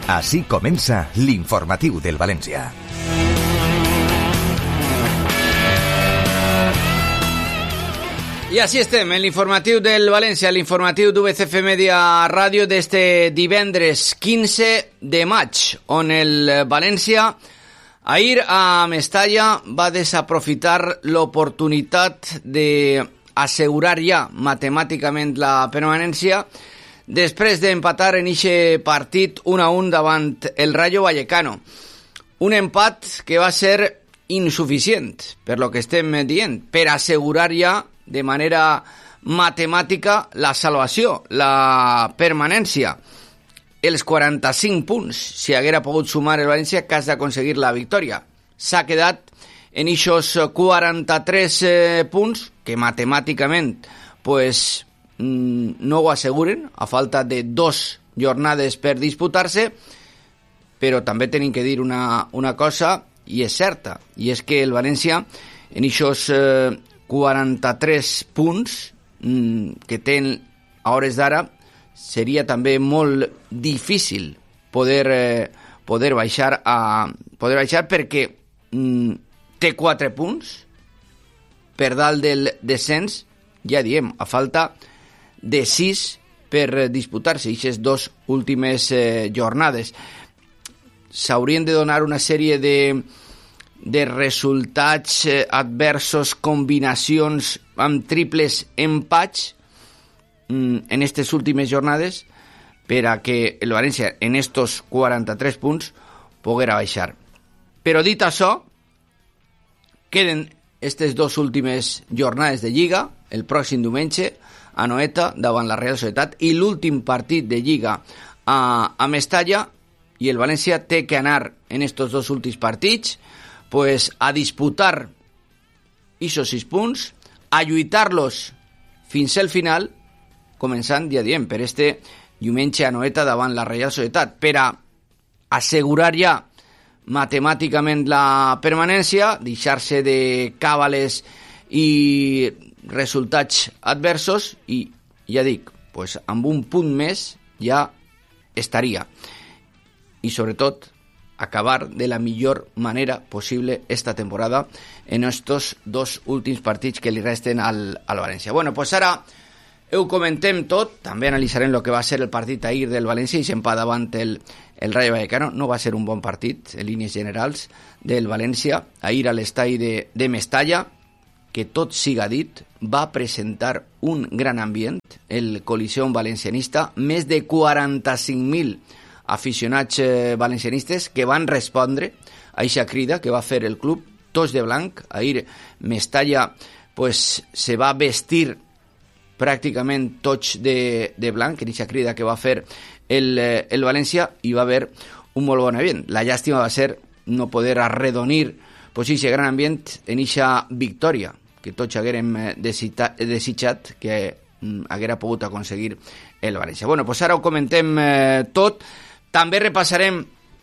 Així comença l'informatiu del València. I així estem, en l'informatiu del València, l'informatiu d'UBCF Media Ràdio d'este divendres 15 de maig, on el València ahir a Mestalla va desaprofitar l'oportunitat d'assegurar ja matemàticament la permanència després d'empatar en eixe partit 1-1 davant el Rayo Vallecano. Un empat que va ser insuficient, per lo que estem dient, per assegurar ja de manera matemàtica la salvació, la permanència. Els 45 punts, si haguera pogut sumar el València, que has d'aconseguir la victòria. S'ha quedat en eixos 43 punts, que matemàticament pues, no ho asseguren, a falta de 2 jornades per disputar-se, però també tenim que dir una cosa, i és certa, i és que el València, en eixos 43 punts que té a hores d'ara, seria també molt difícil poder baixar perquè té 4 punts per dalt del descens, ja diem, a falta de 6 per disputar-se aquestes 2 últimes jornades. S'haurien de donar una sèrie de resultats adversos, combinacions amb triples empats en aquestes últimes jornades per a que el València en estos 43 punts poguera baixar. Però dit això, queden aquestes 2 últimes jornades de Lliga, el pròxim diumenge a Noeta davant la Real Societat i l'últim partit de Lliga a Mestalla, i el València té que anar en estos 2 últims partits pues a disputar esos 6 punts, a lluitar-los fins al final, començant, ja diem, per este diumenge a Noeta davant la Real Societat, per a assegurar ja matemàticament la permanència, deixar-se de càbales i resultats adversos, i ja dic, pues, amb un punt més ja estaria. I sobretot acabar de la millor manera possible esta temporada en estos 2 últims partits que li resten al València. Bueno, pues ara ho comentem tot, també analitzarem el que va ser el partit ahir del València i s'empat davant el Rayo Vallecano. No va ser un bon partit en línies generals del València ahir a l'estadi de Mestalla, que tot siga dit, va presentar un gran ambient el Coliseum valencianista, més de 45.000 aficionats valencianistes que van respondre a aquesta crida que va fer el club, tots de blanc. Ahir Mestalla pues, se va vestir pràcticament tots de blanc en aquesta crida que va fer el València, i va haver un molt bon ambient. La llàstima va ser no poder arredonir pues, aquest gran ambient en aquesta victòria que tots haguérem desitjat que haguera pogut aconseguir el València. Bueno, pues ara ho comentem tot. També repassarem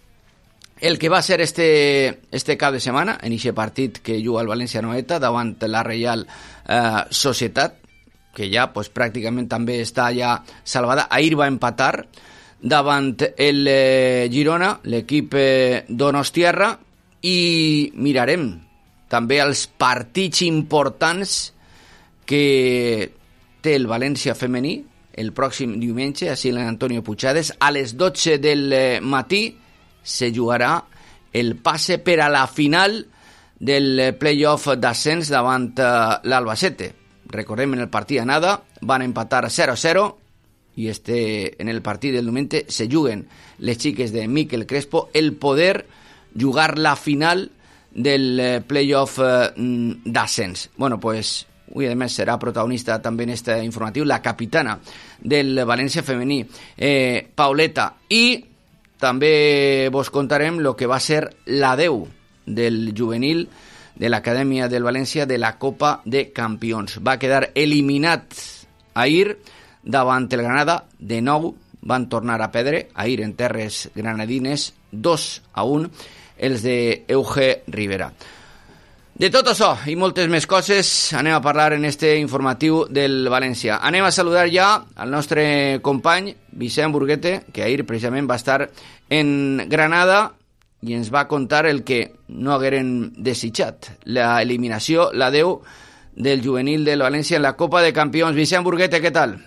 el que va ser este cap de setmana en aquest partit que juga el València Noeta davant la Real Societat, que ja pues, pràcticament també està ja salvada. Ahir va empatar davant el Girona, l'equip donostiarra, i mirarem també els partits importants que té el València femení el pròxim diumenge, així l'Antonio Puigades, a les 12 del matí se jugarà el passe per a la final del playoff d'ascens davant l'Albacete. Recordem, en el partit d'anada van empatar 0-0 i en el partit del diumenge se juguen les xiques de Miquel Crespo el poder jugar la final del playoff d'ascens. Bueno, pues avui, a més, serà protagonista també en este informatiu la capitana del València femení, Pauleta, i també vos contarem el que va ser l'adeu del juvenil de l'Acadèmia del València de la Copa de Campions. Va quedar eliminat ahir davant el Granada. De nou van tornar a perdre ahir en terres granadines 2-1 els de Euge Rivera. De tot això i moltes més coses anem a parlar en este informatiu del València. Anem a saludar ja al nostre company Vicent Burguete, que ahir precisament va estar en Granada i ens va contar el que no hagueren desitjat, la eliminació, la 10 del juvenil del València en la Copa de Campions. Vicent Burguete, ¿qué tal?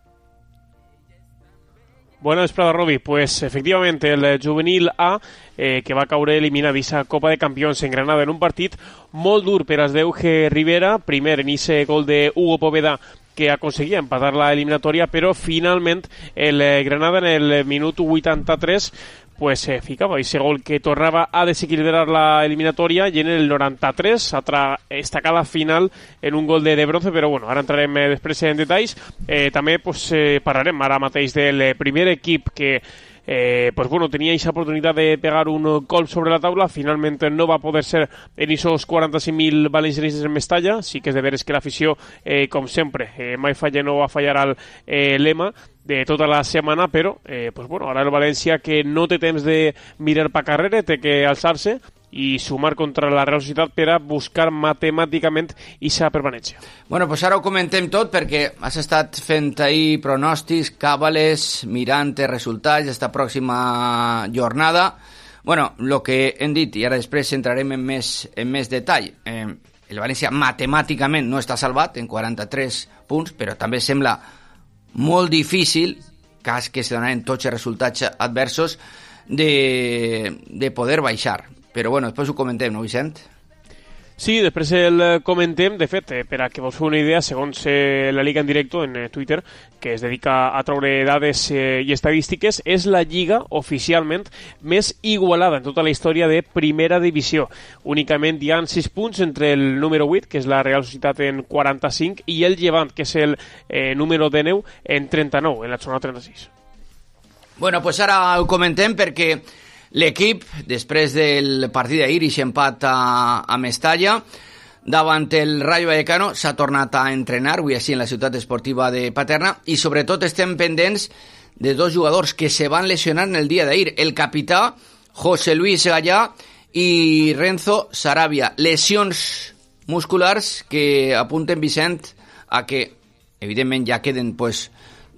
Buenas vesprada, Robi. Pues efectivamente el juvenil A, que va caure eliminat d'esta Copa de Campions en Granada en un partit molt dur per als d'Euge Rivera, primer en ese gol de Hugo Poveda que aconseguia empatar la eliminatòria, però finalment el Granada en el minut 83 pues ficava ese gol que tornava a desequilibrar la eliminatòria i en el 93 altra estacada final en un gol de bronze, però bueno, ara entrarem després en detalls. També pues, parlarem ara mateix del primer equip que pues bueno, tenía esa oportunidad de pegar un gol sobre la taula, finalmente no va a poder ser en esos 45.000 valencianistes en Mestalla. Sí que és de veres que l'afició, com sempre, mai falla, no va fallar al lema de tota la setmana, però pues bueno, ara el València, que no té temps de mirar pa carrera, té que alçar-se i sumar contra la Real Societat per a buscar matemàticament aquesta permanència. Bueno, pues ara ho comentem tot perquè has estat fent ahir pronòstics, càbales, mirant resultats d'esta pròxima jornada. Bueno, el que hem dit, i ara després entrarem en més detall. El València matemàticament no està salvat en 43 punts, però també sembla molt difícil, cas que se donaran tots els resultats adversos, de poder baixar. Però bueno, després ho comentem, no, Vicent? Sí, després el comentem. De fet, per a que vos feu una idea, segons la Liga en directo en Twitter, que es dedica a treure dades i estadístiques, és la lliga oficialment més igualada en tota la història de primera divisió. Únicament hi ha 6 punts entre el número 8, que és la Real Societat, en 45, i el Llevant, que és el número 19, en 39, en la zona 36. Bueno, pues ara ho comentem perquè l'equip, després del partit d'ahir i empat a Mestalla, davant el Rayo Vallecano, s'ha tornat a entrenar, avui així en la ciutat esportiva de Paterna, i sobretot estem pendents de dos jugadors que se van lesionar en el dia d'ahir, el capità José Luis Gallà i Renzo Sarabia. Lesions musculars que apunten, Vicent, a que, evidentment, ja queden pues,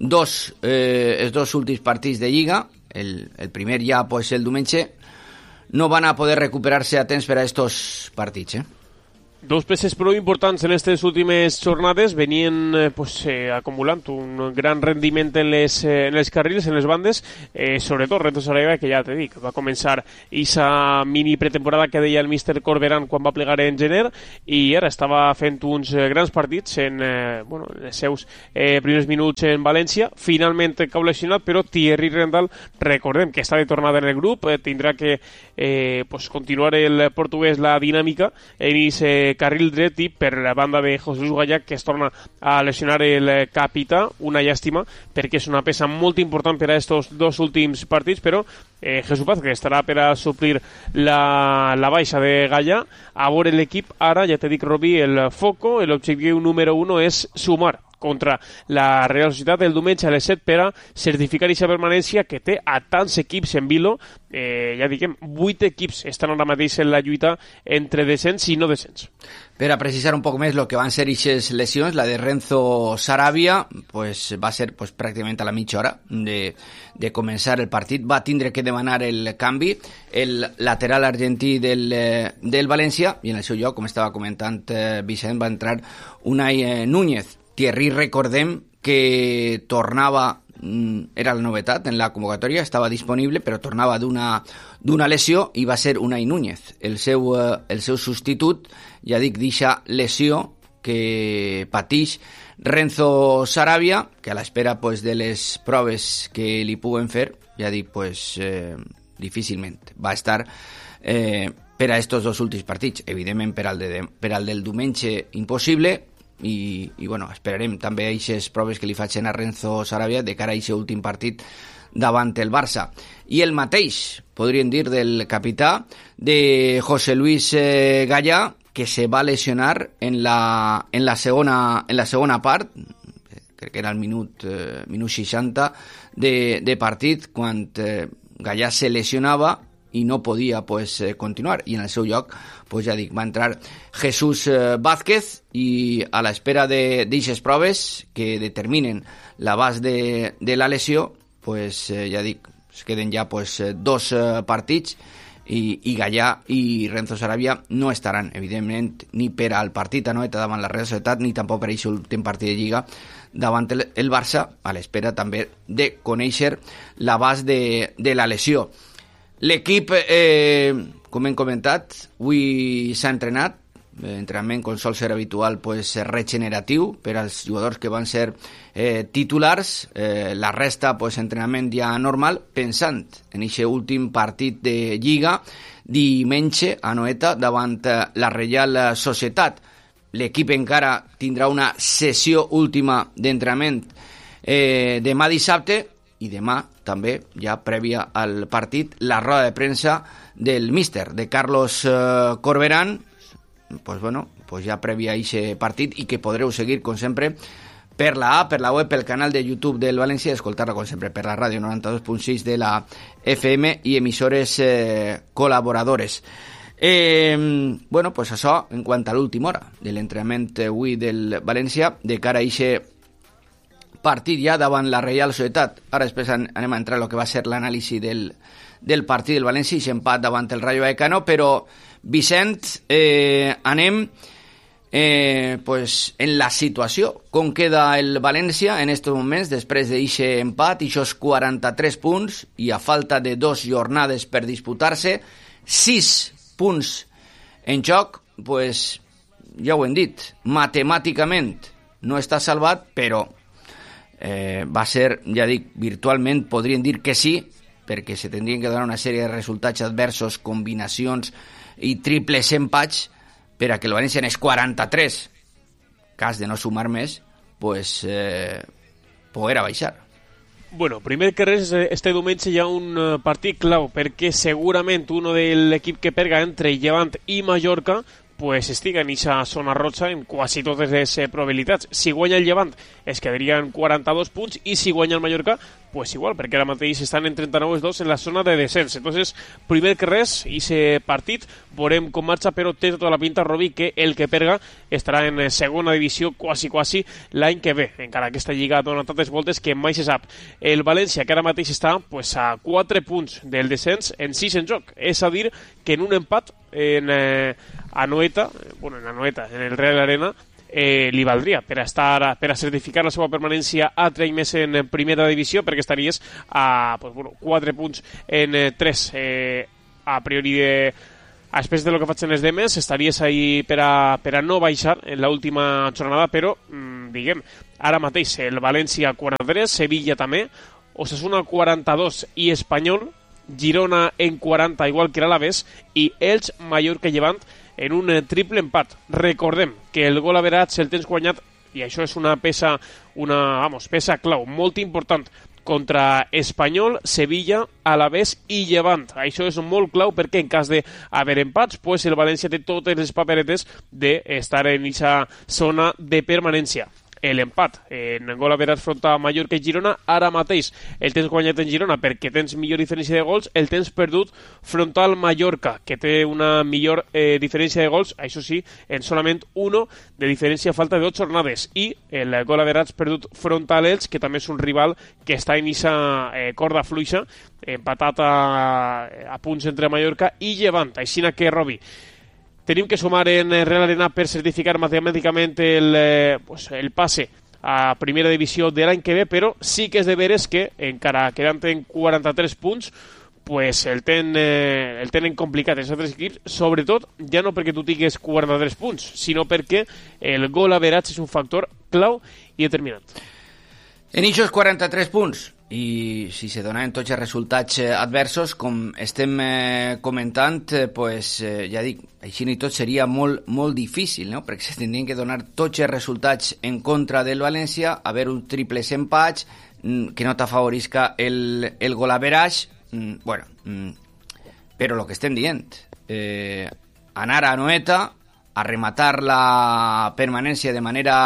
els dos últims partits de Lliga. El primer ja, pues, el diumenge, no van a poder recuperar-se a temps per a estos partits, Dos peces prou importants en aquestes últimes jornades venien acumulant un gran rendiment en les carrils, en les bandes, sobretot Renzo Sarabia, que ja te dic, va començar aquesta mini pretemporada que deia el míster Corberán quan va plegar en gener, i ara estava fent uns grans partits en els seus primers minuts en València. Finalment cau lesionat, però Thierry Rendal, recordem que està de tornada en el grup, tindrà que continuar el portuguès la dinàmica en aquest carril dret, i per la banda de José Luis Gallà, que es torna a lesionar el capità, una llàstima perquè és una peça molt important per a estos dos últims partits, però Jesús Paz, que estarà per a suplir la baixa de Gallà. A veure l'equip ara, ja te dic, Robi, el foco, l'objectiu número 1 és sumar contra la Real Societat el diumenge a les 7 per a certificar aquesta permanència que té a tants equips en vilo. Ja diguem, 8 equips estan ara mateix en la lluita entre descens i no descens. Per a precisar un poc més el que van ser aquestes lesions, la de Renzo Sarabia pues, va ser pues, pràcticament a la mitja hora de començar el partit. Va tindre que demanar el canvi el lateral argentí del València, i en el seu lloc, com estava comentant Vicent, va entrar Unai Núñez. Thierry, recordem que tornava, era la novetat en la convocatòria, estava disponible, però tornava d'una lesió, i va ser Unai Núñez el seu substitut, ja dic, d'eixa lesió que patix Renzo Sarabia, que a l'espera pues, de les proves que li puguen fer, ja dic, pues, difícilment va estar per a estos dos últims partits. Evidentment, per al del diumenge, impossible. I bueno, esperarem també aquestes proves que li facin a Renzo Sarabia de cara a aquest últim partit davant el Barça. I el mateix, podríem dir, del capità de José Luis Gallà, que se va lesionar en la segona part, crec que era el minut 60 de partit, quan Gallà se lesionava i no podia continuar, i en el seu lloc ja dic, va entrar Jesús Vázquez, i a l'espera d'aixes proves que determinen l'abast de la lesió, ja dic, es queden ja 2 partits, i Gallà i Renzo Sarabia no estaran, evidentment, ni per al partit a Noeta davant la Real Societat, ni tampoc per a aquest últim partit de Lliga davant el Barça, a l'espera també de conèixer l'abast de la lesió. L'equip, com hem comentat, avui s'ha entrenat, entrenament, com sol ser habitual, regeneratiu per als jugadors que van ser titulars, la resta entrenament ja normal, pensant en aquest últim partit de Lliga diumenge a Noeta davant la Real Societat. L'equip encara tindrà una sessió última d'entrenament demà dissabte, i demà també, ja prèvia al partit, la roda de premsa del míster, de Carlos Corberán, ja prèvia a aquest partit, i que podreu seguir, com sempre, per la app, per la web, pel canal de YouTube del València, i escoltar-la, com sempre, per la ràdio 92.6 de la FM i emissores col·laboradores. Això en quant a l'última hora de l'entrenament avui del València, de cara a aquest partit ja davant la Real Societat. Ara després anem a entrar en el que va ser l'anàlisi del partit del València i s'empat davant el Rayo Vallecano, però Vicent, anem en la situació, com queda el València en aquests moments després d'aquest empat, aquests 43 punts, i a falta de 2 jornades per disputar-se, 6 punts en joc, ja ho hem dit, matemàticament no està salvat, però va ser, ja dic, virtualment podríem dir que sí, perquè se tindrien que donar una sèrie de resultats adversos, combinacions i triples empats per a que el València n'és 43, cas de no sumar més, poguera baixar. Bueno, primer que res, este diumenge hi ha un partit clau, perquè segurament uno de l'equip que perga entre Llevant i Mallorca estiga en aquesta zona roja en quasi totes les probabilitats. Si guanya el Llevant es quedarien 42 punts, i si guanya el Mallorca igual, perquè ara mateix estan en 39 els dos en la zona de descens. Entonces, primer que res, aquest partit veurem com marxa, però té tota la pinta, Robi, que el que perga estarà en segona divisió quasi l'any que ve, encara que aquesta lliga dona tantes voltes que mai se sap. El València, que ara mateix està a 4 punts del descens, en 6 en joc, és a dir que en un empat en Anoeta, en el Real Arena, li valdria per a certificar la seva permanència a 3 més en primera divisió, perquè estaries a 4 punts en 3 a priori després de lo que faig en els demés, estaries ahí per a no baixar en l'última jornada, però diguem, ara mateix el València 43, Sevilla també, Osasuna 42 i Espanyol, Girona en 40 igual que l'Alavés, i Elx, Mallorca i Llevant en un triple empat. Recordem que el gol average el tens guanyat, i això és una peça clau, molt important, contra Espanyol, Sevilla, Alavés i Llevant. Això és molt clau, perquè en cas d'haver empats, el València té totes les paperetes d'estar en aquesta zona de permanència. L'empat en gol average front a Mallorca i Girona, ara mateix el tens guanyat en Girona perquè tens millor diferència de gols, el tens perdut front al Mallorca, que té una millor diferència de gols, això sí, en solament 1 de diferència a falta de 8 jornades, i el gol average perdut front a l'Elx, que també és un rival que està en aquesta corda fluixa, empatat a punts entre Mallorca i Llevant. Així que, Robi, tenim que sumar en Real Arena per certificar matemàticament el passe a primera divisió de l'any que ve, però sí que és de veres que, encara quedant en 43 punts, el tenen complicat els altres equips, sobretot ja no perquè tu tingues 43 punts, sinó perquè el gol average és un factor clau i determinant. En aquests 43 punts, i si se donaven tots els resultats adversos, com estem comentant, ja dic, així ni tot seria molt difícil, no? Perquè se tindrien que donar tots els resultats en contra del València, haver un triples empats, que no t'afavorisca el gol average, però el que estem dient, anar a Anoeta a rematar la permanència de manera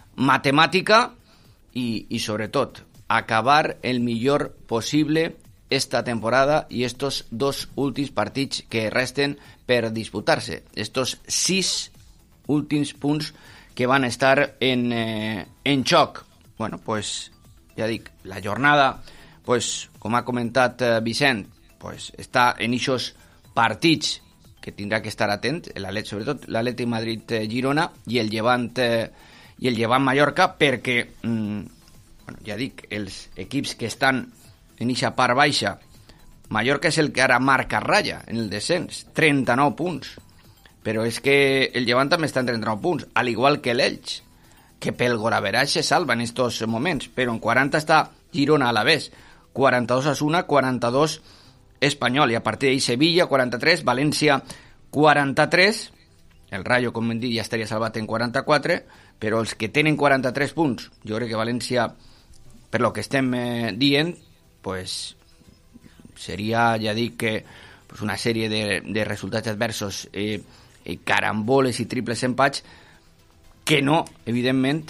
matemàtica i sobretot acabar el millor possible esta temporada y estos 2 últims partits que resten per disputar-se. Estos 6 últims punts que van estar en xoc. Bueno, pues, ja dic, la jornada, pues, com ha comentat Vicent, pues, està en eixos partits que tindrà que estar atent, sobretot l'Atlètic Madrid-Girona i el Llevant-Mallorca, perquè, bueno, ja dic, els equips que estan en eixa part baixa, Mallorca és el que ara marca ratlla en el descens, 39 punts, però és que el Llevant també està en 39 punts, al igual que l'Elx, que pel golaveraix se salva en estos moments, però en 40 està Girona a la vez, 42 Osasuna, 42 Espanyol, i a partir d'ahí Sevilla, 43, València, 43, el Rayo, com hem dit, ja estaria salvat en 44, però els que tenen 43 punts, jo crec que València, per lo que estem dient, pues, seria, ja dic, que pues, una sèrie de resultats adversos, caramboles i triples empats, que no, evidentment,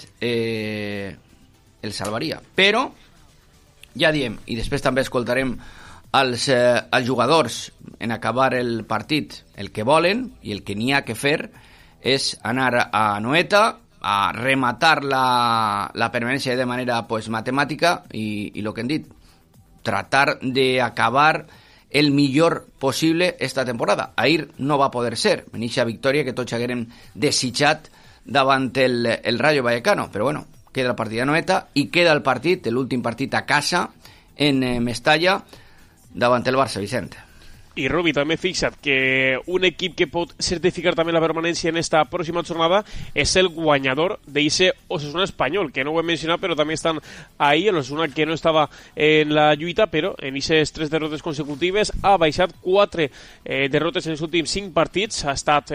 el salvaria. Però, ja diem, i després també escoltarem els jugadors en acabar el partit, el que volen i el que n'hi ha que fer és anar a Anoeta a rematar la permanència de manera pues, matemàtica i el que hem dit, tratar d'acabar el millor possible esta temporada. Ahir no va poder ser, en eixa victòria que tots haguérem desitjat davant el Rayo Vallecano, però bueno, queda el partit a Anoeta i queda el partit, l'últim partit a casa en Mestalla davant el Barça, Vicent. I Robi, també fixa't que un equip que pot certificar també la permanència en esta pròxima jornada és el guanyador d'eixe Osasuna Espanyol, que no ho hem mencionat, però també estan ahí, el Osasuna que no estava en la lluita, però en aquestes 3 derrotes consecutives ha baixat 4 derrotes en els últims 5 partits, ha estat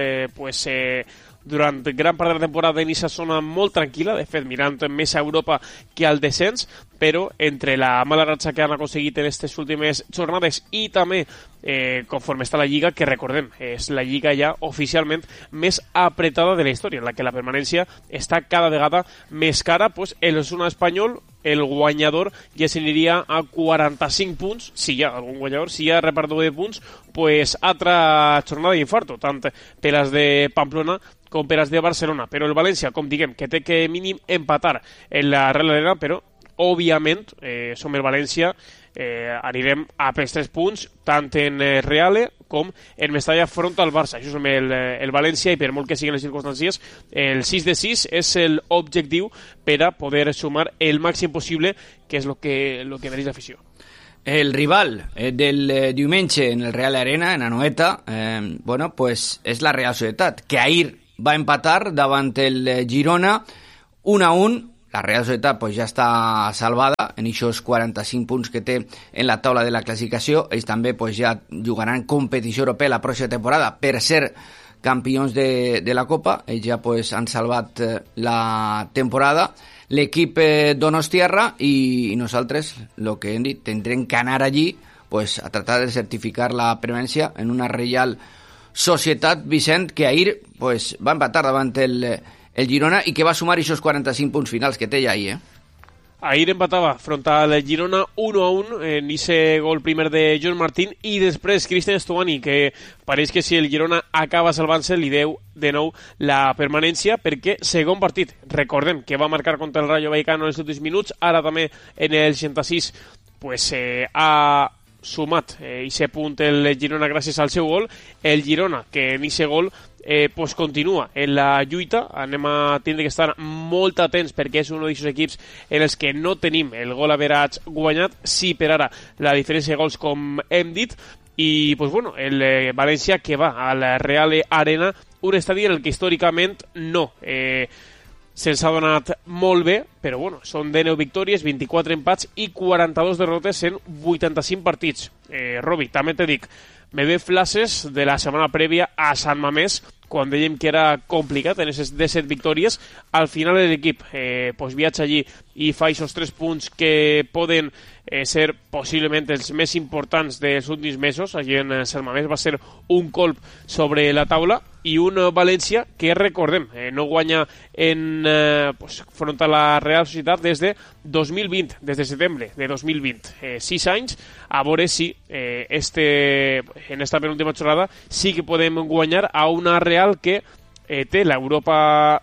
durant gran part de la temporada en aquesta zona molt tranquil·la, de fet mirant més a Europa que al descens, però entre la mala ratxa que han aconseguit en aquestes últimes jornades i també conforme està la Lliga, que recordem, és la Lliga ja oficialment més apretada de la història, en la que la permanència està cada vegada més cara, pues el Osasuna Espanyol, el guanyador, ja s'aniria a 45 punts, si hi ha algun guanyador, si hi ha repartidor de punts, pues altra jornada d'infarto, tant per les de Pamplona com per les de Barcelona, però el València, com diguem, que té que mínim empatar en la Real Arena, però òbviament som el València, anirem a pels 3 punts tant en Reale com en Mestalla front al Barça. Això és el València i per molt que siguin les circumstàncies, el 6 de 6 és l'objectiu per a poder sumar el màxim possible, que és el que mereix l'afició. El rival del diumenge en el Real Arena, en Anoeta, bueno, pues és la Real Societat, que ahir va empatar davant el Girona 1-1. La Real Societat pues, ja està salvada en aquests 45 punts que té en la taula de la classificació. Ells també pues, ja jugaran competició europea la pròxima temporada per ser campions de la Copa. Ells ja pues, han salvat la temporada. L'equip donostiarra i nosaltres, el que hem dit, tindrem que anar allí pues, a tratar de certificar la permanència en una Real Societat, Vicent, que ahir pues, va empatar davant el Girona i que va sumar aquests 45 punts finals que té ja ahir, Ahir empatava front al Girona 1-1 en ese gol primer de Joan Martín i després Cristian Stuani, que pareix que si el Girona acaba salvant-se li deu de nou la permanència perquè segon partit, recordem que va marcar contra el Rayo Vallecano en els últims minuts, ara també en el 66 pues, ha sumat ese punt el Girona gràcies al seu gol, el Girona que en ese gol pues continua en la lluita, anem a tindre que estar molt atents perquè és un d'aquests equips en els que no tenim el gol average guanyat, sí per ara la diferència de gols com hem dit, i pues bueno, el València que va a la Real Arena, un estadi en el que històricament no se'ns ha donat molt bé, però bueno, són 19 victòries, 24 empats i 42 derrotes en 85 partits. Robi, també te dic, me ve flashes de la setmana prèvia a Sant Mamés, quan dèiem que era complicat en aquestes 17 victòries. Al final l'equip pues viatja allí i fa aquests 3 punts que poden ser possiblement els més importants dels últims mesos. Allí en Sant Mamés va ser un colp sobre la taula, i un València que, recordem, no guanya front a la Real Societat des de 2020, des de setembre de 2020. 6 anys, a veure si en esta penúltima jornada sí que podem guanyar a una Real que té l'Europa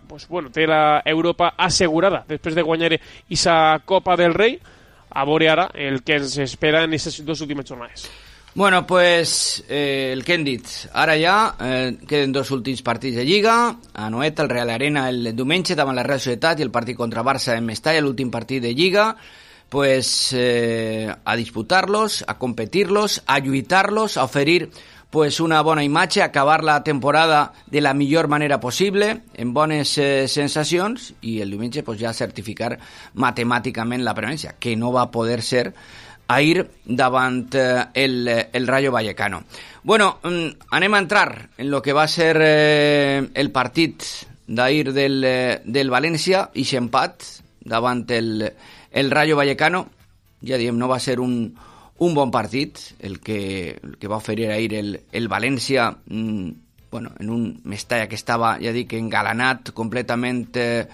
assegurada després de guanyar esa Copa del Rei. A veure ara el que ens espera en aquestes 2 últimes jornades. Bueno, pues el que hem dit, ara ja queden 2 últims partits de Lliga, a Noeta, el Real Arena el diumenge davant la Real Societat, i el partit contra Barça en Mestalla, l'últim partit de Lliga, pues a disputar-los, a competir-los, a lluitar-los, a oferir pues una bona imatge, a acabar la temporada de la millor manera possible, en bones sensacions, i el diumenge pues ja certificar matemàticament la permanència, que no va poder ser ahir davant el Rayo Vallecano. Bueno, anem a entrar en lo que va ser el partit d'ahir del València, i empat davant el Rayo Vallecano. Ja diem, no va ser un bon partit el que va oferir ahir el València, en un Mestalla que estava, ja dic, engalanat completament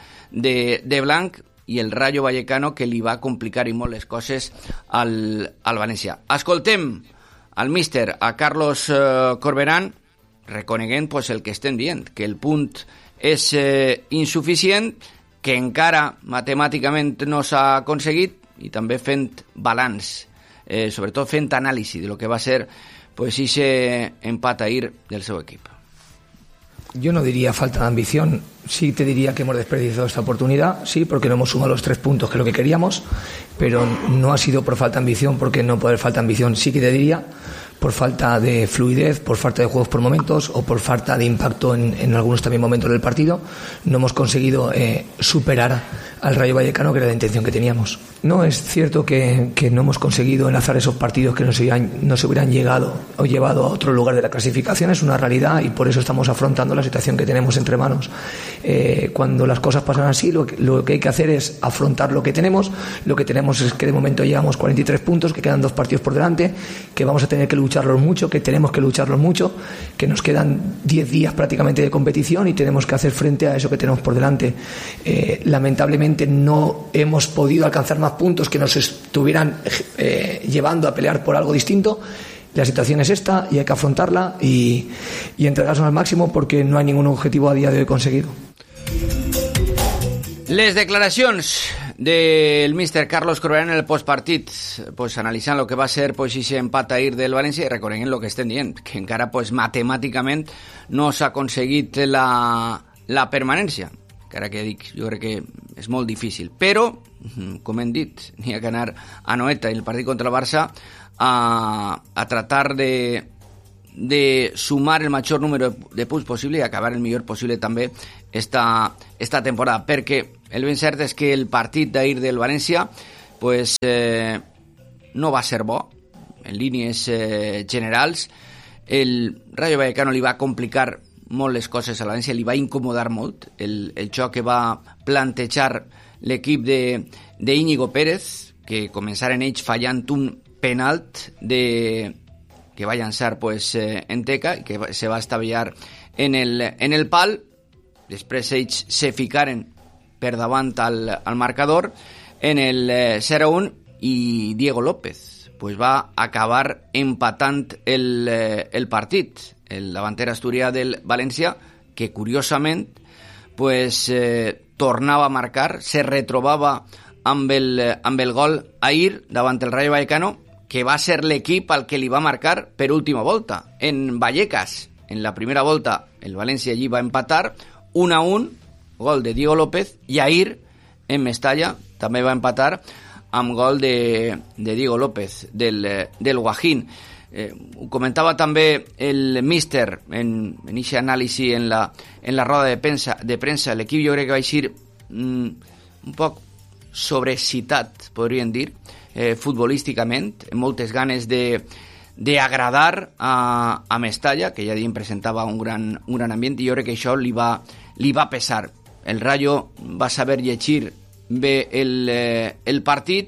de blanc, i el Rayo Vallecano que li va complicar i molt les coses al València. Escoltem al míster, a Carlos Corberán, reconeguent pues, el que estem dient, que el punt és insuficient, que encara matemàticament no s'ha aconseguit, i també fent balanç, sobretot fent anàlisi de lo que va ser pues, ese empat ahir del seu equip. Yo no diría falta de ambición, sí te diría que hemos desperdiciado esta oportunidad, sí, porque no hemos sumado los 3 puntos que es lo que queríamos, pero no ha sido por falta de ambición, porque no por falta de ambición sí que te diría, por falta de fluidez, por falta de juegos por momentos o por falta de impacto en algunos también momentos del partido. No hemos conseguido superar al Rayo Vallecano, que era la intención que teníamos. No, es cierto que no hemos conseguido enlazar esos partidos que nos hubieran llegado o llevado a otro lugar de la clasificación, es una realidad, y por eso estamos afrontando la situación que tenemos entre manos. Cuando las cosas pasan así, lo que hay que hacer es afrontar lo que tenemos. Lo que tenemos es que de momento llevamos 43 puntos, que quedan 2 partidos por delante, que vamos a tener que lucharlos mucho, que tenemos que lucharlos mucho, que nos quedan 10 días prácticamente de competición y tenemos que hacer frente a eso que tenemos por delante. Lamentablemente no hemos podido alcanzar más puntos que nos estuvieran llevando a pelear por algo distinto. La situación es esta y hay que afrontarla y entregarnos al máximo, porque no hay ningún objetivo a día de hoy conseguido. Les declaracions del míster Carlos Corberán en el postpartit, pues, analitzant el que va ser pues, ese empat ahir del València, i reconeguent el que estem dient, que encara pues, matemàticament no s'ha aconseguit la permanència. Encara que dic, jo crec que és molt difícil. Però, com hem dit, n'hi ha que anar a Noeta i el partit contra el Barça a tratar de sumar el major número de punts possible i acabar el millor possible també esta temporada, perquè el ben cert és que el partit d'ahir del València pues, no va ser bo en línies generals. El Rayo Vallecano li va complicar molt les coses a la València, li va incomodar molt el joc que va plantejar l'equip d'Íñigo Pérez, que començaren ells fallant un penalt que va llançar pues, en teca i que se va estavellar en el pal. Després ells se ficaren per davant al marcador en el 0-1 i Diego López pues, va acabar empatant el partit. El davanter asturià del València, que curiosament pues, tornava a marcar, se retrobava amb el gol ahir davant el Rayo Vallecano, que va ser l'equip al que li va marcar per última volta. En Vallecas, en la primera volta, el València allí va empatar 1-1, gol de Diego López, i ahir en Mestalla també va empatar amb gol de Diego López del Guajín. Ho comentava també el míster en aquest anàlisi en la roda de premsa. L'equip jo crec que va eixir un poc sobreexcitat, podríem dir, futbolísticament, amb moltes ganes d'agradar a Mestalla, que ja diem presentava un gran ambient, i jo crec que això li va pesar. El Rayo va saber llegir bé el partit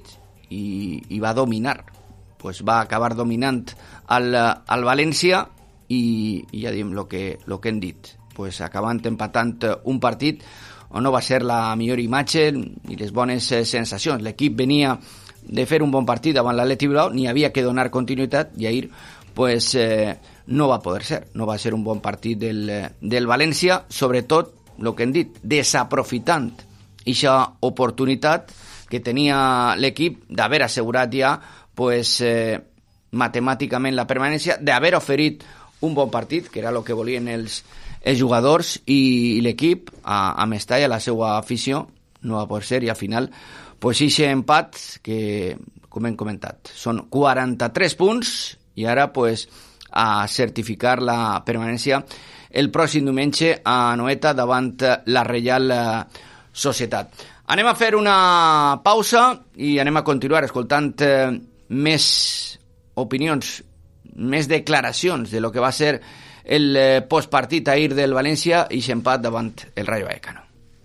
i va dominar. Pues va acabar dominant al València i ja diem el que hem dit. Pues acabant empatant un partit on no va ser la millor imatge ni les bones sensacions. L'equip venia de fer un bon partit davant l'Atleti Bilbao, n'hi havia que donar continuïtat i ahir pues, no va poder ser. No va ser un bon partit del València, sobretot el que hem dit, desaprofitant aquesta oportunitat que tenia l'equip d'haver assegurat ja pues, matemàticament la permanència, d'haver oferit un bon partit, que era el que volien els jugadors i l'equip a Mestalla, la seva afició, no va poder ser, i al final pues, aquest empat que, com hem comentat, són 43 punts i ara pues, a certificar la permanència el pròxim diumenge a Noeta davant la Reial Societat. Anem a fer una pausa i anem a continuar escoltant més opinions, més declaracions de lo que va ser el postpartit ahir del València i empat davant el Rayo Vallecano.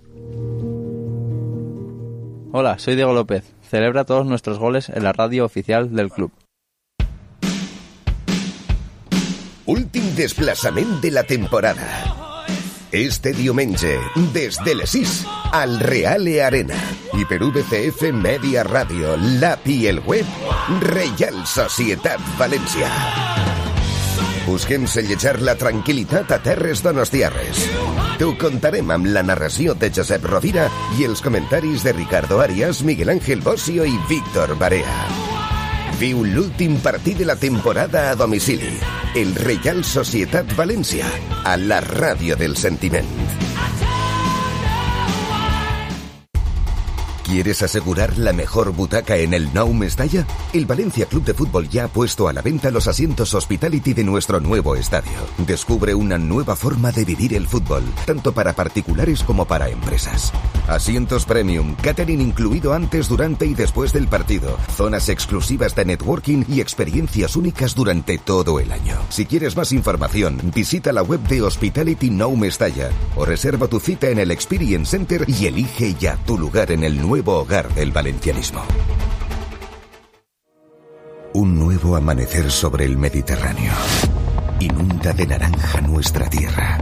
Hola, soy Diego López. Celebra todos nuestros goles en la radio oficial del club. Últim desplaçament de la temporada. Este diumenge, des de les 6, al Reale Arena. I per VCF Media Radio, l'AP i el web, Reial Societat València. Busquem sellejar la tranquil·litat a terres donostiarres. T'ho contarem amb la narració de Josep Rovira i els comentaris de Ricardo Arias, Miguel Ángel Bossio i Víctor Barea. Viu l'últim partit de la temporada a domicili. El Reial Societat València, a la ràdio del sentiment. ¿Quieres asegurar la mejor butaca en el Nou Mestalla? El Valencia Club de Fútbol ya ha puesto a la venta los asientos Hospitality de nuestro nuevo estadio. Descubre una nueva forma de vivir el fútbol, tanto para particulares como para empresas. Asientos premium, catering incluido antes, durante y después del partido, zonas exclusivas de networking y experiencias únicas durante todo el año. Si quieres más información, visita la web de Hospitality Nou Mestalla o reserva tu cita en el Experience Center y elige ya tu lugar en el nuevo hogar del valencianismo. Un nuevo amanecer sobre el Mediterráneo inunda de naranja nuestra tierra,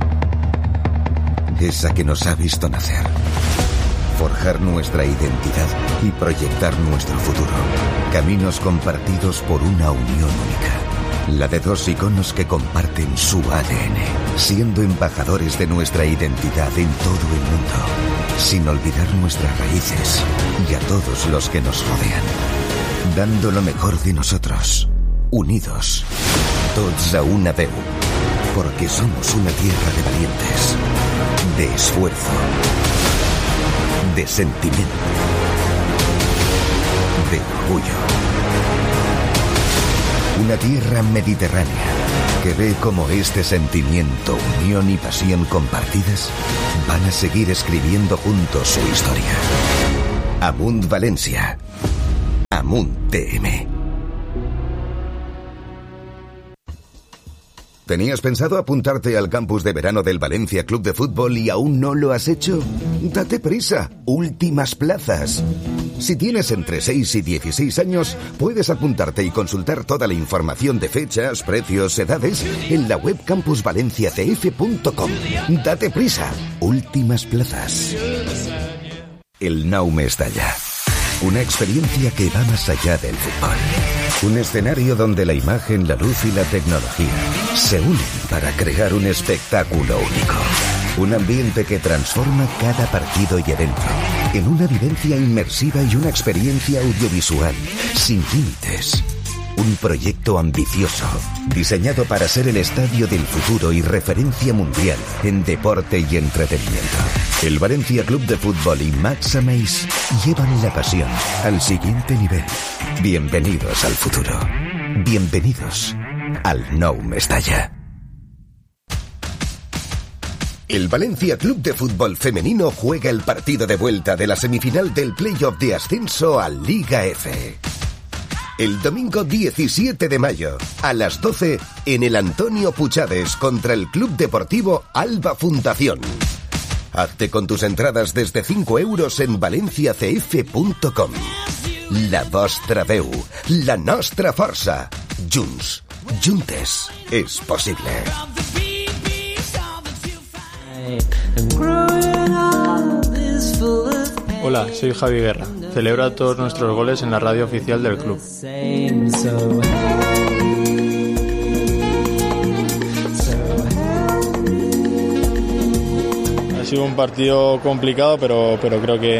esa que nos ha visto nacer, forjar nuestra identidad y proyectar nuestro futuro. Caminos compartidos por una unión única, la de dos iconos que comparten su ADN, siendo embajadores de nuestra identidad en todo el mundo, sin olvidar nuestras raíces y a todos los que nos rodean, dando lo mejor de nosotros, unidos, tots a una veu, porque somos una tierra de valientes, de esfuerzo, de sentimiento, de orgullo. Una tierra mediterránea que ve cómo este sentimiento, unión y pasión compartidas van a seguir escribiendo juntos su historia. Amunt Valencia. Amunt TM. ¿Tenías pensado apuntarte al campus de verano del Valencia Club de Fútbol y aún no lo has hecho? Date prisa, últimas plazas. Si tienes entre 6 y 16 años, puedes apuntarte y consultar toda la información de fechas, precios, edades en la web campusvalenciacf.com. Date prisa, últimas plazas. El Nou Mestalla. Una experiencia que va más allá del fútbol. Un escenario donde la imagen, la luz y la tecnología se unen para crear un espectáculo único. Un ambiente que transforma cada partido y evento en una vivencia inmersiva y una experiencia audiovisual sin límites. Un proyecto ambicioso, diseñado para ser el estadio del futuro y referencia mundial en deporte y entretenimiento. El Valencia Club de Fútbol y Max Ameis llevan la pasión al siguiente nivel. Bienvenidos al futuro. Bienvenidos al Nou Mestalla. El Valencia Club de Fútbol Femenino juega el partido de vuelta de la semifinal del playoff de ascenso a Liga F. El domingo 17 de mayo, a las 12, en el Antonio Puchades contra el Club Deportivo Alba Fundación. Hazte con tus entradas desde 5 euros en valenciacf.com. la vostra veu, la nostra força. Junts, juntes, és possible. Hola, soy Javi Guerra. Celebra todos nuestros goles en la radio oficial del club. Ha sido un partido complicado, pero creo que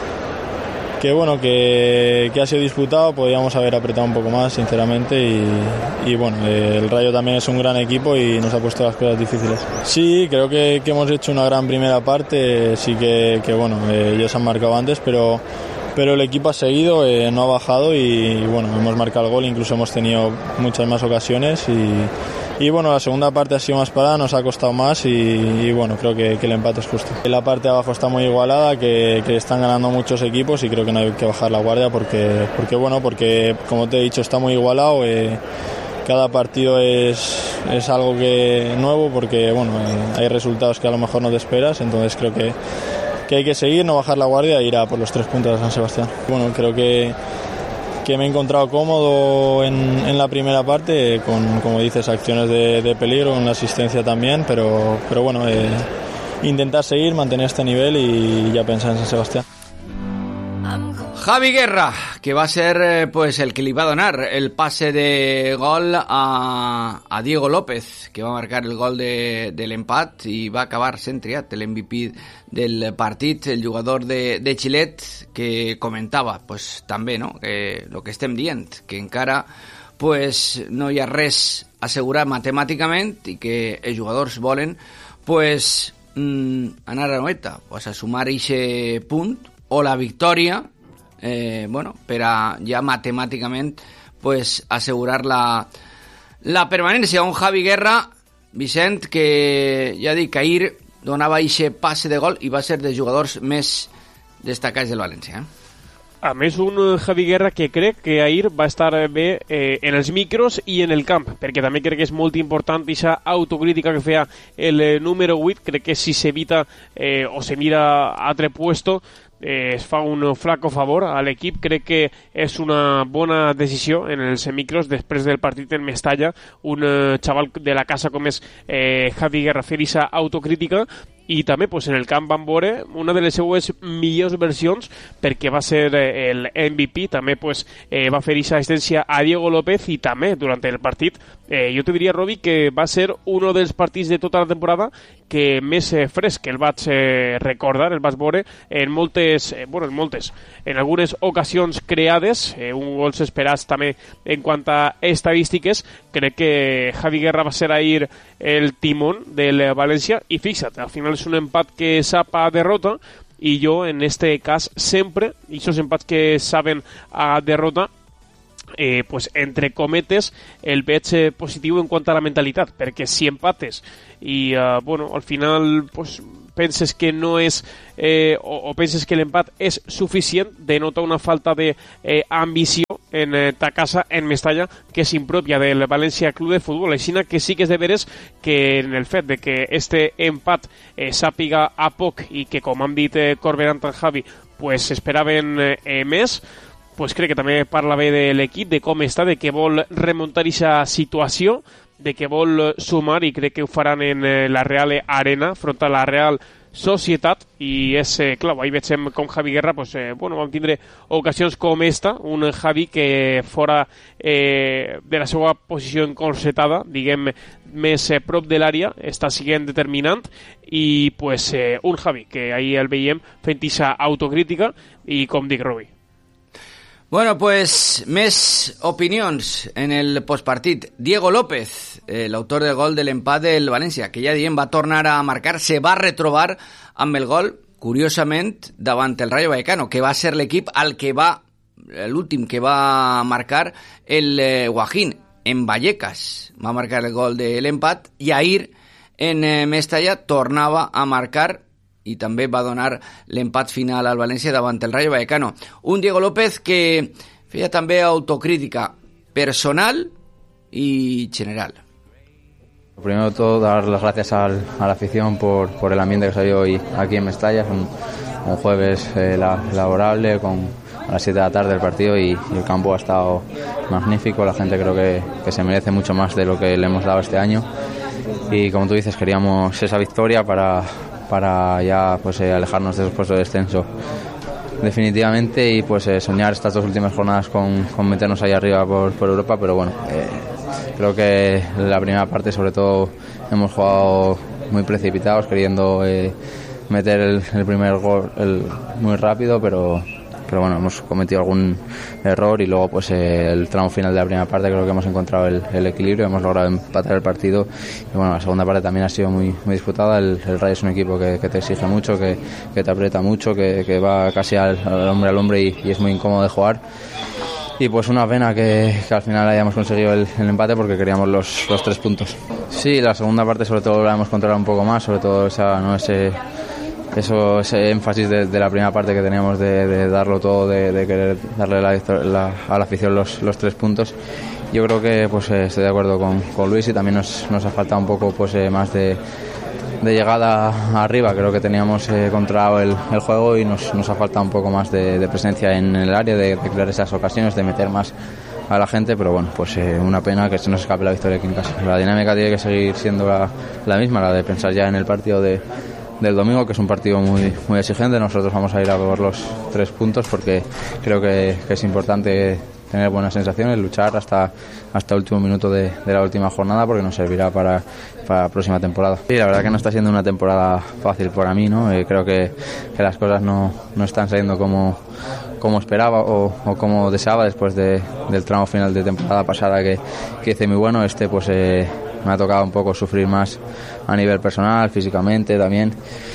ha sido disputado. Podíamos haber apretado un poco más, sinceramente, y bueno, el Rayo también es un gran equipo y nos ha puesto las cosas difíciles. Sí, creo que hemos hecho una gran primera parte. Sí que ellos han marcado antes, pero el equipo ha seguido, no ha bajado y bueno, hemos marcado el gol, incluso hemos tenido muchas más ocasiones y bueno, la segunda parte ha sido más parada, nos ha costado más y bueno, creo que el empate es justo. La parte de abajo está muy igualada, que están ganando muchos equipos y creo que no hay que bajar la guardia porque como te he dicho, está muy igualado. Cada partido es algo nuevo porque bueno, hay resultados que a lo mejor no te esperas, entonces creo que hay que seguir, no bajar la guardia e ir a por los 3 puntos de San Sebastián. Bueno, creo que me he encontrado cómodo en la primera parte, con, como dices, acciones de peligro, con la asistencia también, pero bueno, intentar seguir, mantener este nivel y ya pensar en San Sebastián. Javi Guerra, que va a ser pues el que le va a donar el pase de gol a Diego López, que va a marcar el gol del empat i va acabar sent triat l'MVP del partit, el jugador de Xilet, que comentava pues, també no? Que el que estem dient, que encara pues, no hi ha res assegurat matemàticament i que els jugadors volen pues, anar a noeta, pues, a sumar eixe punt o la victòria per a ja matemàticament pues, assegurar la permanència. Un Javi Guerra, Vicent, que ja dic, ahir donava eixe passe de gol i va ser dels jugadors més destacats del València. A més, un Javi Guerra que crec que ahir va estar bé en els micros i en el camp, perquè també crec que és molt important aquesta autocrítica que feia el número 8, crec que si s'evita o se mira a altre puesto es fa un flaco favor a l'equip. Crec que és una bona decisió en els micros després del partit en Mestalla, un xaval de la casa com és Javi Guerra fer aquesta autocrítica. I també pues, en el camp van veure una de les seues millors versions perquè va ser el MVP, també pues, va fer aquesta assistència a Diego López i també durant el partit jo te diria, Robi, que va ser un dels partits de tota la temporada que més fresc el vaig recordar, el vaig veure en en algunes ocasions creades, un gols esperats també en quant a estadístiques. Crec que Javi Guerra va ser ahir el timón del València i fixa't, al final és un empat que sap a derrota i jo en este cas sempre, i aquests empats que saben a derrota pues entre cometes el veig positiu en quant a la mentalitat, perquè si empates i al final pues, penses que no és o penses que l'empat és suficient, denota una falta d'ambició en ta casa en Mestalla que és impròpia del València Club de Futbol. Així que sí que és de veres que en el fet de que este empat sàpiga a poc i que, com han dit Corberán i Javi, pues esperaven més, pues crec que també parla bé de l'equip, de com està, de que vol remuntar aquesta situació, de que vol sumar i crec que ho faran en la Real Arena front a la Real Societat i és clau. Ahí veiem com Javi Guerra vam tindre ocasions com esta, un Javi que fora de la seva posició encorsetada, diguem més prop de l'àrea, està sent determinant i un Javi que ahir el veiem fent aquesta autocrítica i com dic, Robi. Bueno, pues més opinions en el postpartit. Diego López, l'autor del gol de l'empat del València, que ja diem va tornar a marcar, se va retrobar amb el gol, curiosament, davant el Rayo Vallecano, que va ser l'equip l'últim que va marcar el Guajín, en Vallecas. Va marcar el gol de l'empat i ahir en Mestalla tornava a marcar i també va donar l'empat final al València davant el Rayo Vallecano. Un Diego López que feia també autocrítica personal y general. Primero de todo, dar las gracias a la afición por el ambiente que se ha hoy aquí en Mestalla. Es un jueves laborable con las 7 de la tarde el partido y el campo ha estado magnífico. La gente creo que se merece mucho más de lo que le hemos dado este año y como tú dices queríamos esa victoria para ya pues alejarnos de esos puestos de descenso definitivamente y pues soñar estas 2 últimas jornadas con meternos ahí arriba por Europa, pero bueno, creo que la primera parte sobre todo hemos jugado muy precipitados queriendo meter el primer gol muy rápido, pero bueno, hemos cometido algún error y luego pues el tramo final de la primera parte creo que hemos encontrado el equilibrio, hemos logrado empatar el partido y bueno, la segunda parte también ha sido muy disputada. El Rayo es un equipo que te exige mucho, que te aprieta mucho, que va casi al hombre y es muy incómodo de jugar. Y pues una pena que al final hayamos conseguido el empate porque queríamos los 3 puntos. Sí, la segunda parte sobre todo la hemos controlado un poco más, sobre todo ese énfasis de la primera parte que teníamos de darlo todo, de querer darle a la afición los 3 puntos. Yo creo que pues estoy de acuerdo con Luis y también nos ha faltado un poco pues más de llegada arriba. Creo que teníamos controlado el juego y nos ha faltado un poco más de presencia en el área, de crear esas ocasiones, de meter más a la gente, pero bueno, pues una pena que se nos escape la victoria aquí en casa. La dinámica tiene que seguir siendo la misma, la de pensar ya en el partido del domingo, que es un partido muy exigente. Nosotros vamos a ir a por los 3 puntos porque creo que es importante tener buenas sensaciones, luchar hasta el último minuto de la última jornada porque nos servirá para la próxima temporada. Sí, la verdad que no está siendo una temporada fácil para mí, ¿no? Creo que las cosas no están saliendo como esperaba o como deseaba después del tramo final de temporada pasada que hice muy bueno. Pues me ha tocado un poco sufrir más a nivel personal, físicamente también.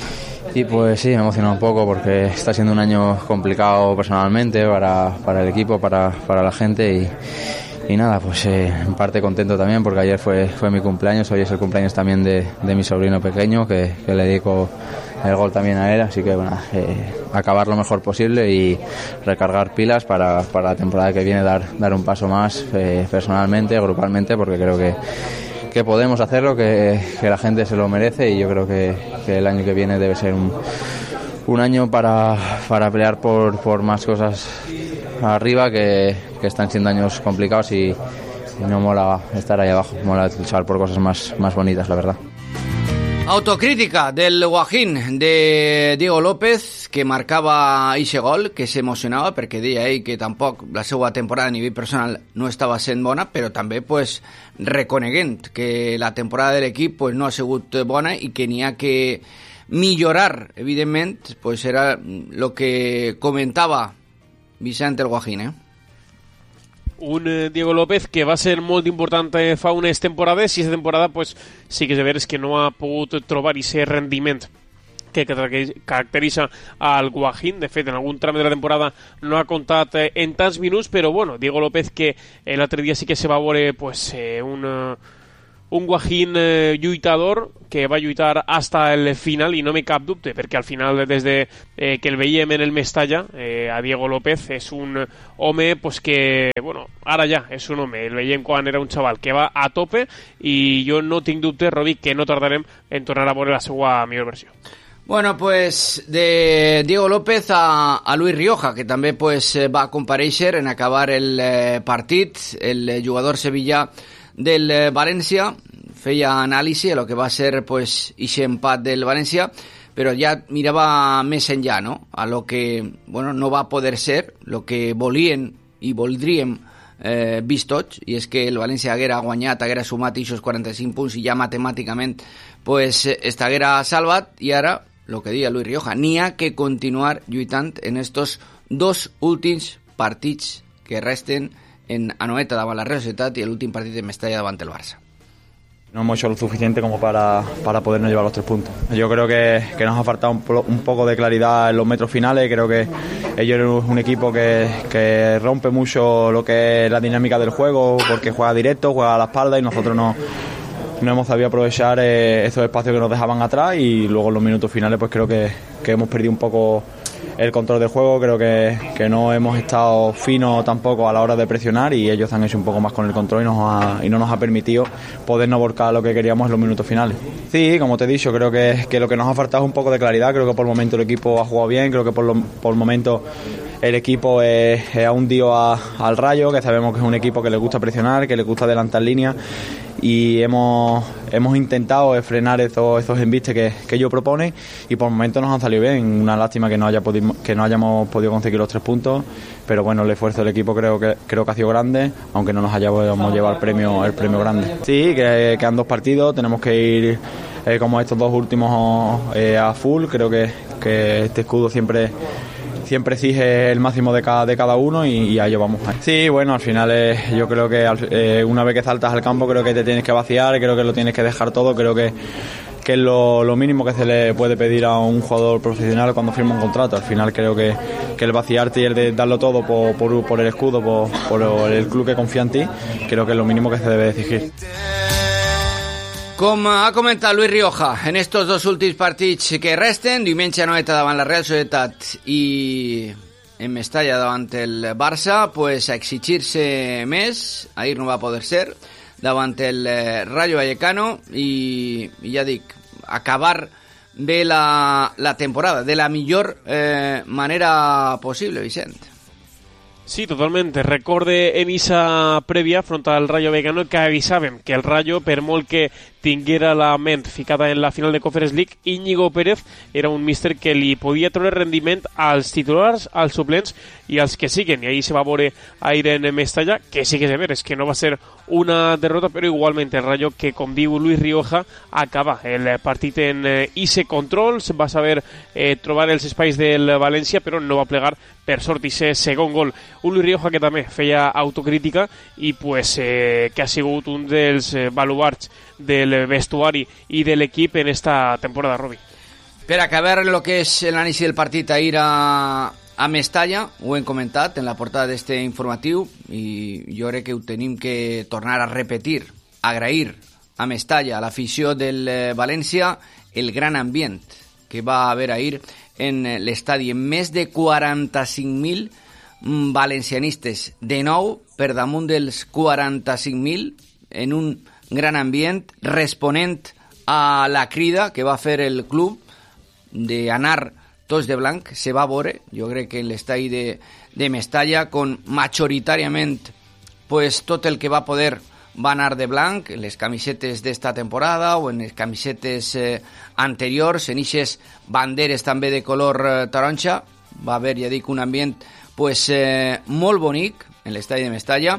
Y pues sí, me emociona un poco porque está siendo un año complicado personalmente para el equipo, para la gente y nada, pues en parte contento también porque ayer fue mi cumpleaños, hoy es el cumpleaños también de mi sobrino pequeño que le dedico el gol también a él, así que bueno, acabar lo mejor posible y recargar pilas para la temporada que viene, dar un paso más personalmente, grupalmente, porque creo que podemos hacerlo, que la gente se lo merece y yo creo que el año que viene debe ser un año para pelear por más cosas arriba, que están siendo años complicados y no mola estar ahí abajo, mola luchar por cosas más bonitas, la verdad. Autocrítica del Guajín de Diego López, que marcava ese gol, que s'emocionava perquè deia ell que tampoc la seva temporada a nivell personal no estava sent bona, però també pues, reconeguent que la temporada de l'equip pues, no ha sigut bona i que n'hi ha que millorar, evidentment, pues era el que comentava Vicent el Guajín, Un Diego López que va ser molt important fa unes temporades i aquesta temporada pues, sí que és de veres que no ha pogut trobar aquest rendiment que caracteritza al Guajín. De fet, en algun tram de la temporada no ha comptat en tants minuts, però bueno, Diego López que l'altre dia sí que se va veure pues, un Guajín lluitador que va lluitar hasta el final i no me cap dubte perquè al final des de que el veiem en el Mestalla a Diego López és un home pues, que bueno, ara ja és un home, el veiem quan era un xaval que va a tope i jo no tinc dubte, Robi, que no tardarem en tornar a veure la seva millor versió. Bueno, pues de Diego López a Luis Rioja, que també pues, va comparèixer en acabar el partit, el jugador sevillà del València, feia anàlisi a lo que va ser pues, ese empat del València, però ja mirava més enllà, no? A lo que bueno, no va poder ser, lo que volien i voldríem vist tots, i és que el València haguera guanyat, haguera sumat aquests 45 punts i ja matemàticament pues, estaguera salvat, i ara, lo que deia Luis Rioja, n'hi ha que continuar lluitant en estos 2 últims partits que resten en Anoeta davant la Real Sociedad y el último partido de Mestalla davant el Barça. No hemos hecho lo suficiente como para podernos llevar los 3 puntos. Yo creo que nos ha faltado un poco de claridad en los metros finales. Creo que ellos son un equipo que rompe mucho lo que es la dinámica del juego porque juega directo, juega a la espalda y nosotros no hemos sabido aprovechar estos espacios que nos dejaban atrás y luego en los minutos finales pues creo que hemos perdido un poco el control del juego. Creo que no hemos estado finos tampoco a la hora de presionar y ellos han hecho un poco más con el control y no nos ha permitido podernos volcar lo que queríamos en los minutos finales. Sí, como te he dicho, creo que lo que nos ha faltado es un poco de claridad. Creo que por el momento el equipo ha jugado bien, creo que por el momento el equipo ha hundido al Rayo, que sabemos que es un equipo que le gusta presionar, que le gusta adelantar líneas, y hemos intentado frenar esos embistes que ellos proponen, y por el momento nos han salido bien. Una lástima que no hayamos podido conseguir los 3 puntos, pero bueno, el esfuerzo del equipo creo que ha sido grande, aunque no nos hayamos llevado el premio grande. Sí, que quedan 2 partidos, tenemos que ir como estos 2 últimos a full. Creo que este escudo siempre exige el máximo de cada uno, y a ello vamos. Sí, bueno, al final yo creo que una vez que saltas al campo, creo que te tienes que vaciar, creo que lo tienes que dejar todo, creo que es lo mínimo que se le puede pedir a un jugador profesional cuando firma un contrato. Al final creo que el vaciarte y el de darlo todo por el escudo, por el club que confía en ti, creo que es lo mínimo que se debe exigir. Com ha comentat Luis Rioja, en estos 2 últims partits que resten, diumenge a Noeta davant la Real Societat i en Mestalla davant el Barça, pues a exigir-se més. Ahir no va poder ser davant el Rayo Vallecano, i ja dic, acabar bé la temporada de la millor manera possible, Vicent. Sí, totalmente. Recorde en esa prèvia front al Rayo Vallecano que avisàvem que el Rayo, per molt que tinguera la ment ficada en la final de Conference League, Íñigo Pérez era un míster que li podia treure rendiment als titulars, als suplents i als que siguen, i ahir se va veure ahir en Mestalla, que sí que és de veres, que no va ser una derrota, però igualment el Rayo, que com diu Luis Rioja, acaba el partit en ese control, va saber trobar els espais del València, però no va plegar, per sort, ese segon gol. Un Luis Rioja que també feia autocrítica i pues, que ha sigut un dels baluards del vestuari i de l'equip en esta temporada, Robi. Per acabar el que és l'anàlisi del partit ahir a Mestalla, ho hem comentat en la portada d'este informatiu, i jo crec que ho tenim que tornar a repetir, agrair a Mestalla, a l'afició del València, el gran ambient que va haver ahir en l'estadi, amb més de 45.000 valencianistes, de nou per damunt dels 45.000, en un gran ambient, responent a la crida que va fer el club d'anar tots de blanc. Se va veure, jo crec que en l'estadi de Mestalla, con majoritàriament pues, tot el que va poder va anar de blanc, en les camisetes d'esta temporada o en les camisetes anteriors, en ixes banderes també de color taronja. Va haver, ja dic, un ambient pues, molt bonic en l'estadi de Mestalla,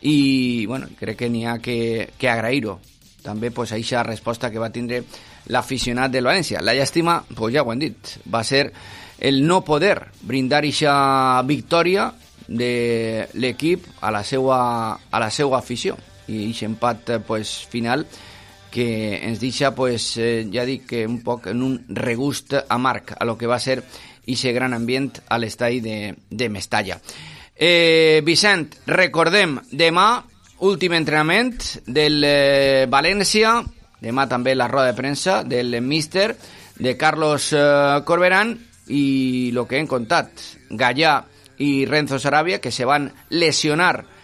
i bueno, crec que n'hi ha que agrair-ho també, pues, a aquesta resposta que va tindre l'aficionat del València. La llàstima, pues, ja ho hem dit, va ser el no poder brindar aquesta victòria de l'equip a la seva afició, i aquest empat pues, final que ens deixa, pues, ja dic, un poc en un regust amarg a lo que va ser aquest gran ambient a l'estadi de Mestalla. Vicent, recordem, demà últim entrenament del València, demà també la roda de premsa del míster, de Carlos Corberán, i el que hem contat, Gallà i Renzo Sarabia, que se van lesionar